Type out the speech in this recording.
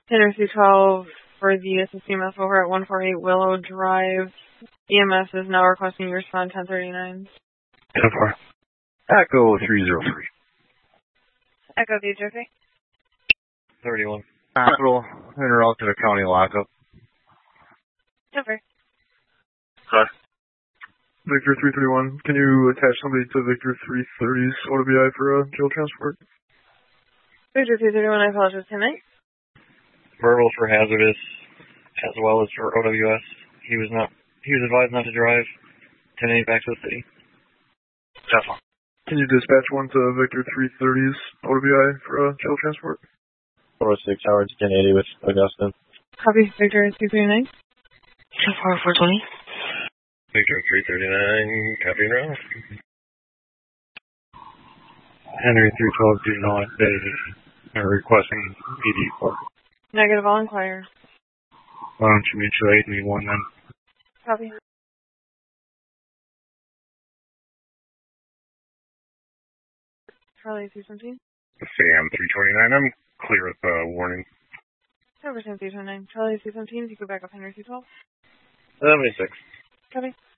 Henry 12 for the SSCMF over at 148 Willow Drive. EMS is now requesting you respond 1039. 10-4. Echo 303. Echo, the okay? 31. Hospital, en route to the county lockup. 10-4. Sorry. Victor 331, can you attach somebody to Victor 330's OWI for jail transport? Victor 331, I apologize, 10-8. Verbal for hazardous, as well as for OWS. He was advised not to drive. 10-8 back to the city. 10-4. Can you dispatch one to Victor 330's OWI for jail transport? 406 Howard 1080 with Augustine. Copy, Victor 239. 10-4, 420. Victor 339, copy and roll. Henry 312 do not they are requesting ED4. Negative, I'll inquire. Why don't you mutual aid me one then? Copy. Charlie 317. Sam 329, I'm clear with warning. Over 329. Charlie 317, if you go back up Henry 312. 76. Copy.